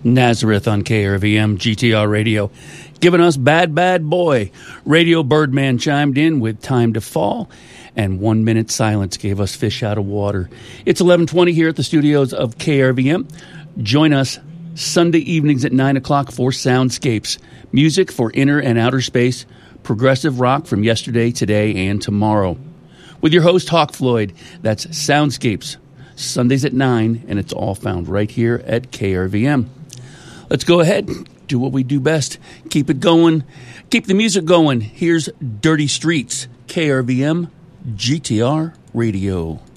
Nazareth on KRVM GTR Radio, giving us Bad Bad Boy. Radio Birdman chimed in with Time to Fall, and 1 minute silence gave us Fish Out of Water. It's 11:20 here at the studios of KRVM. Join us Sunday evenings at 9 o'clock for Soundscapes, music for inner and outer space, progressive rock from yesterday, today, and tomorrow. With your host, Hawk Floyd. That's Soundscapes, Sundays at 9, and it's all found right here at KRVM. Let's go ahead, do what we do best. Keep it going. Keep the music going. Here's Dirty Streets, KRVM, GTR Radio.